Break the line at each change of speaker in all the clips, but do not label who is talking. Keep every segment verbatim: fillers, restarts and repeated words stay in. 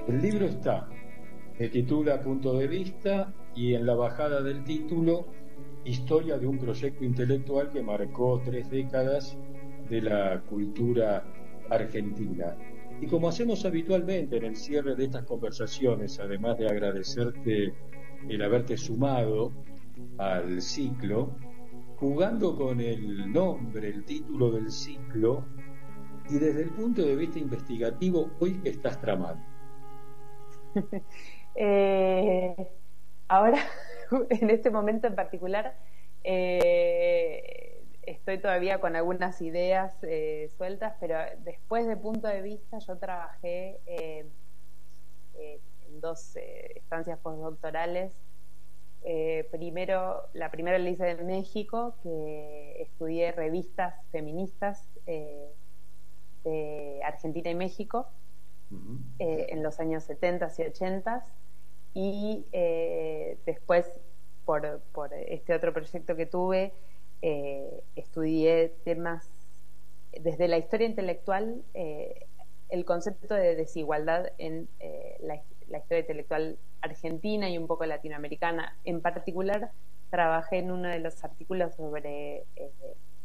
El libro está, se titula Punto de Vista, y en la bajada del título, historia de un proyecto intelectual que marcó tres décadas de la cultura argentina. Y como hacemos habitualmente en el cierre de estas conversaciones, además de agradecerte el haberte sumado al ciclo, jugando con el nombre, el título del ciclo, y desde el punto de vista investigativo, hoy ¿qué estás tramando?
eh, ahora, en este momento en particular, eh, estoy todavía con algunas ideas eh, sueltas, pero después de Punto de Vista yo trabajé eh, eh, en dos eh, estancias postdoctorales. Eh, primero, la primera la hice en México, que estudié revistas feministas eh, de Argentina y México uh-huh. eh, en los años setenta y ochenta, y eh, después por, por este otro proyecto que tuve eh, estudié temas desde la historia intelectual, eh, el concepto de desigualdad en eh, la, la historia intelectual argentina y un poco latinoamericana. En particular trabajé en uno de los artículos sobre eh,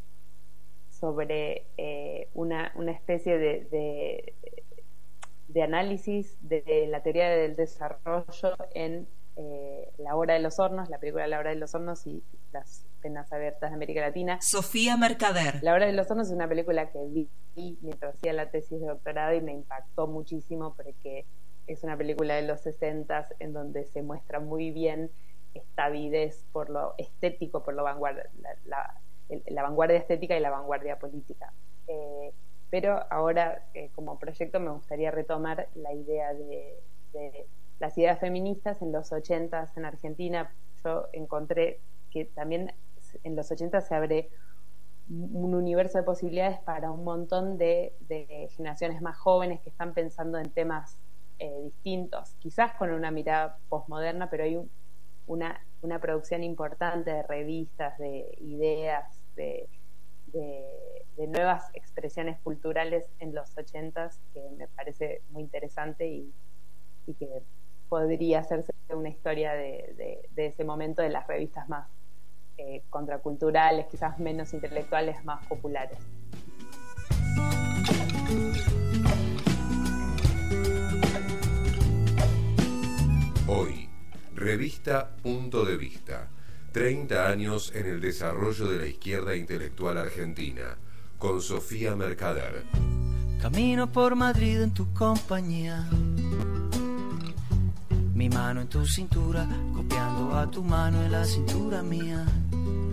sobre eh, una, una especie de, de, de análisis de la teoría del desarrollo en eh, La Hora de los Hornos, la película La Hora de los Hornos y las penas abiertas de América Latina.
Sofía Mercader.
La Hora de los Hornos es una película que vi mientras hacía la tesis de doctorado y me impactó muchísimo porque es una película de los sesentas en donde se muestra muy bien esta avidez por lo estético, por lo vanguardia, la, la, la vanguardia estética y la vanguardia política. Eh, pero ahora, eh, como proyecto, me gustaría retomar la idea de, de las ideas feministas en los ochentas en Argentina. Yo encontré que también en los ochenta se abre un universo de posibilidades para un montón de, de generaciones más jóvenes que están pensando en temas eh, distintos, quizás con una mirada postmoderna, pero hay un, una, una producción importante de revistas, de ideas, de, de, de nuevas expresiones culturales en los ochentas que me parece muy interesante y, y que podría hacerse una historia de, de, de ese momento de las revistas más eh, contraculturales, quizás menos intelectuales, más populares.
Hoy, revista Punto de Vista. treinta años en el desarrollo de la izquierda intelectual argentina, con Sofía Mercader.
Camino por Madrid en tu compañía, mi mano en tu cintura, copiando a tu mano en la cintura mía.